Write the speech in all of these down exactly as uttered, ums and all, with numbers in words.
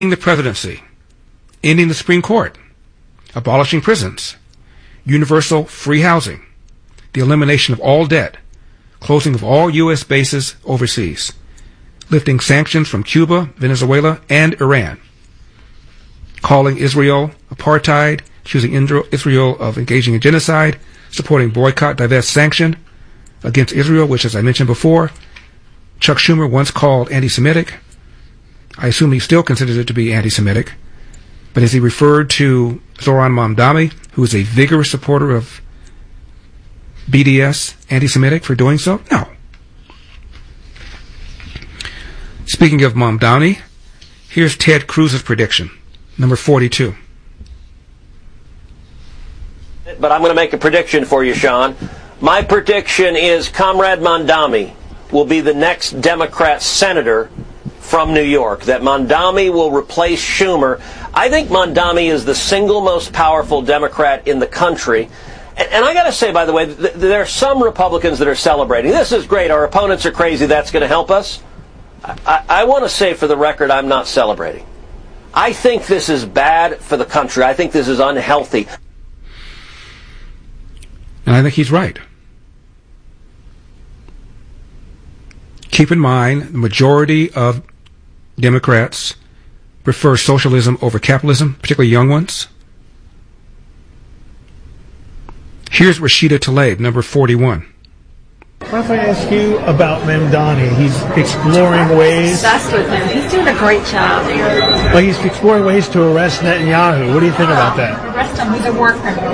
the presidency, ending the Supreme Court, abolishing prisons, universal free housing, the elimination of all debt, closing of all U S bases overseas, lifting sanctions from Cuba, Venezuela, and Iran, calling Israel apartheid, accusing Israel of engaging in genocide, supporting boycott, divest, sanction against Israel, which, as I mentioned before, Chuck Schumer once called anti-Semitic. I assume he still considers it to be anti-Semitic. But has he referred to Zohran Mamdani, who is a vigorous supporter of B D S, anti-Semitic, for doing so? No. Speaking of Mamdani, here's Ted Cruz's prediction, number forty-two. But I'm going to make a prediction for you, Sean. My prediction is Comrade Mamdani will be the next Democrat senator from New York, that Mamdani will replace Schumer. I think Mamdani is the single most powerful Democrat in the country. And, and I got to say, by the way, th- there are some Republicans that are celebrating. This is great. Our opponents are crazy. That's going to help us. I, I, I want to say for the record, I'm not celebrating. I think this is bad for the country. I think this is unhealthy. And I think he's right. Keep in mind, the majority of Democrats prefer socialism over capitalism, particularly young ones. Here's Rashida Tlaib, number forty-one. What if I ask you about Mamdani? He's exploring ways... I'm obsessed with him. He's doing a great job. Well, he's exploring ways to arrest Netanyahu. What do you think about that? Arrest him. He's a war criminal.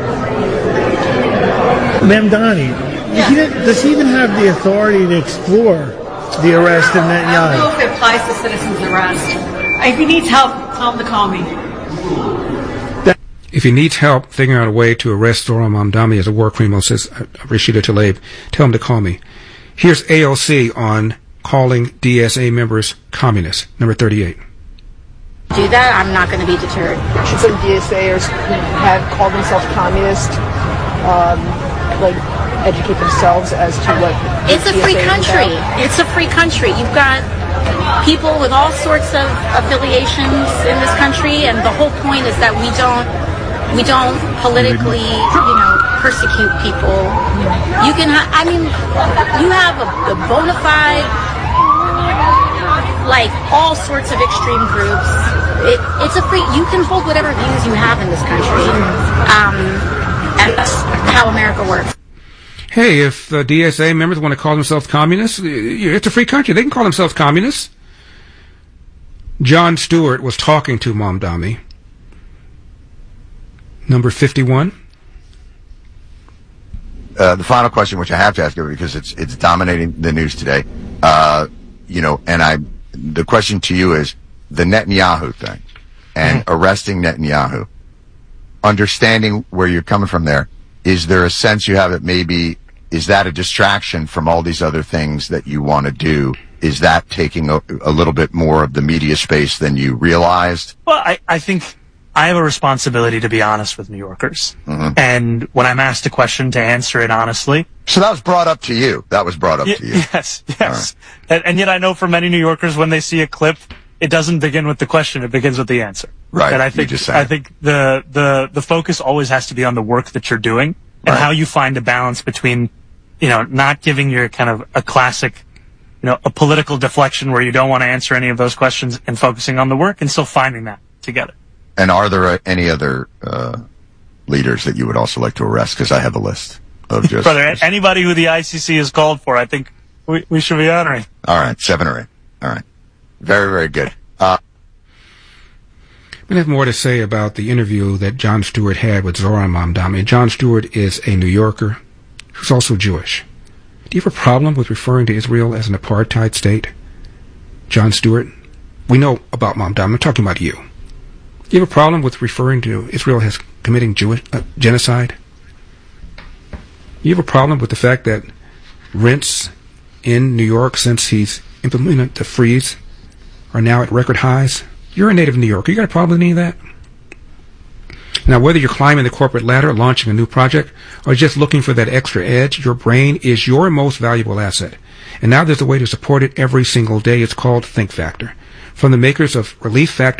Mamdani, yeah. he does he even have the authority to explore the arrest of Netanyahu? I don't know if it applies to citizens' arrest. If he needs help, tell him to call me. If he needs help figuring out a way to arrest Zohran Mamdani as a war criminal, says Rashida Tlaib, tell him to call me. Here's A O C on calling D S A members communists, number thirty-eight. Do that, I'm not going to be deterred. Should some D S Aers have called themselves communist, um, like educate themselves as to what... It's a free country. It's a free country. You've got people with all sorts of affiliations in this country, and the whole point is that we don't we don't politically, you know, persecute people. You can, ha- I mean, you have a, a bona fide, like, all sorts of extreme groups. It, it's a free, you can hold whatever views you have in this country. Um, and that's how America works. Hey, if the D S A members want to call themselves communists, it's a free country. They can call themselves communists. Jon Stewart was talking to Mamdani. Number fifty-one. Uh, the final question, which I have to ask you because it's it's dominating the news today, uh, you know, and I, the question to you is the Netanyahu thing and mm-hmm. arresting Netanyahu. Understanding where you're coming from there, is there a sense you have that maybe, is that a distraction from all these other things that you want to do? Is that taking a, a little bit more of the media space than you realized? Well, I, I think I have a responsibility to be honest with New Yorkers. Mm-hmm. And when I'm asked a question, to answer it honestly. So that was brought up to you. That was brought up y- to you. Yes, yes. Right. And, and yet I know for many New Yorkers, when they see a clip, it doesn't begin with the question, it begins with the answer. Right. And I think, I think the, the, the focus always has to be on the work that you're doing and right. how you find a balance between, you know, not giving your kind of a classic, you know, a political deflection where you don't want to answer any of those questions and focusing on the work and still finding that together. And are there uh, any other uh, leaders that you would also like to arrest? Because I have a list of just... Brother, anybody who the I C C has called for, I think we, we should be honoring. All right, seven or eight. All right. Very, very good. Uh, I have more to say about the interview that Jon Stewart had with Zohran Mamdani. Jon Stewart is a New Yorker who's also Jewish. Do you have a problem with referring to Israel as an apartheid state? Jon Stewart? We know about Mamdani. I'm talking about you. Do you have a problem with referring to Israel as committing Jewish uh, genocide? Do you have a problem with the fact that rents in New York, since he's implemented the freeze, are now at record highs? You're a native New Yorker. You got a problem with any of that? Now, whether you're climbing the corporate ladder, launching a new project, or just looking for that extra edge, your brain is your most valuable asset. And now there's a way to support it every single day. It's called Think Factor. from the makers of Relief Factor